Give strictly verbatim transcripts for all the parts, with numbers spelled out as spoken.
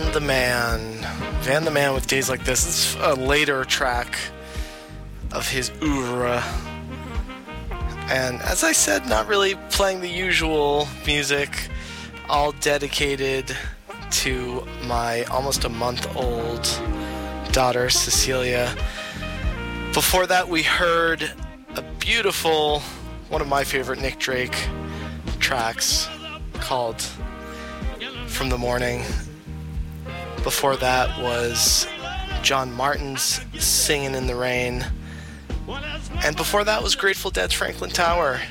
Van the Man. Van the Man with Days Like This. This is a later track of his oeuvre. And as I said, not really playing the usual music, all dedicated to my almost a month old daughter, Cecilia. Before that, we heard a beautiful, one of my favorite Nick Drake tracks called From the Morning. Before that was John Martyn's Singin' in the Rain. And before that was Grateful Dead's Franklin Tower.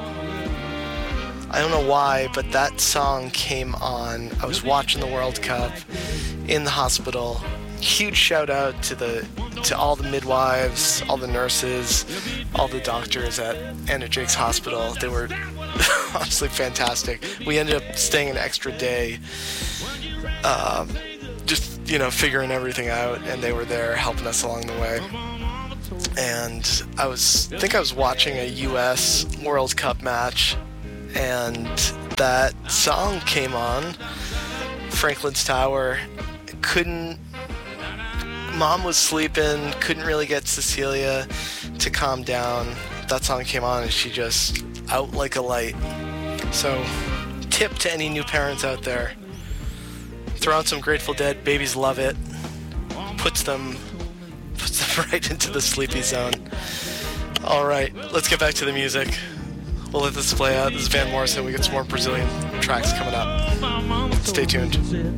I don't know why, but that song came on. I was watching the World Cup in the hospital. Huge shout out to the to all the midwives, all the nurses, all the doctors at Anna Drake's hospital. They were honestly fantastic. We ended up staying an extra day, um, just, you know, figuring everything out, and they were there helping us along the way. And I was, I think I was watching a U S World Cup match, and that song came on, Franklin's Tower. Couldn't, Mom was sleeping, couldn't really get Cecilia to calm down. That song came on and she just out like a light. So, tip to any new parents out there. Throw on some Grateful Dead, babies love it. Puts them puts them right into the sleepy zone. Alright, let's get back to the music. We'll let this play out. This is Van Morrison. We get some more Brazilian tracks coming up. Stay tuned.